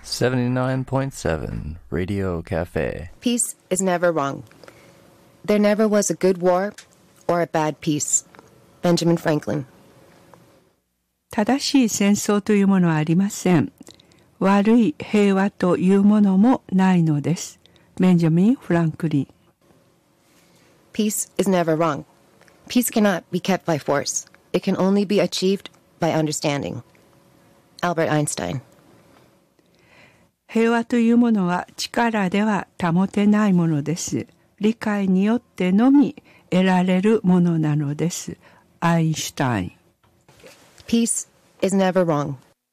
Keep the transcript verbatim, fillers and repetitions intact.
seventy-nine point seven Radio Cafe. Peace is never wrong. There never was a good war or a bad peace. Benjamin Franklin. 正しい戦争というものはありません。悪い平和というものもないのです。ベンジャミン・フランクリン。 Peace is never wrong. Peace cannot be kept by force. It can only be achieved by understanding. Albert Einstein. 平和というものは力では保てないものです。理解によってのみ得られるものなのです。アインシュタイン。 Peace is never wrong.